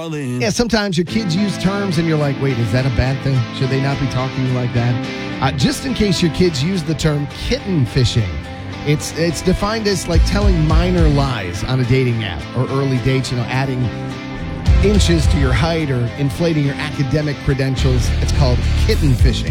Yeah, sometimes your kids use terms and you're like, wait, is that a bad thing? Should they not be talking to you like that? Just in case your kids use the term kitten fishing, it's defined as like telling minor lies on a dating app or early dates, adding inches to your height or inflating your academic credentials. It's called kitten fishing.